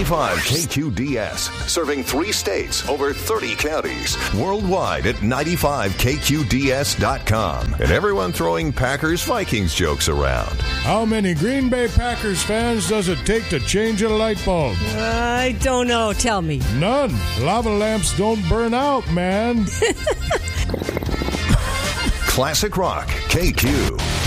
95 KQDS, serving 3 states, over 30 counties, worldwide at 95KQDS.com. And everyone throwing Packers-Vikings jokes around. How many Green Bay Packers fans does it take to change a light bulb? I don't know. Tell me. None. Lava lamps don't burn out, man. Classic Rock, KQ.